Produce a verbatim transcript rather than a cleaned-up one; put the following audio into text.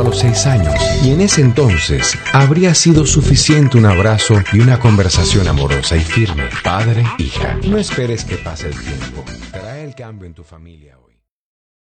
los seis años. Y en ese entonces habría sido suficiente un abrazo y una conversación amorosa y firme. Padre, hija, no esperes que pase el tiempo. Trae el cambio en tu familia hoy.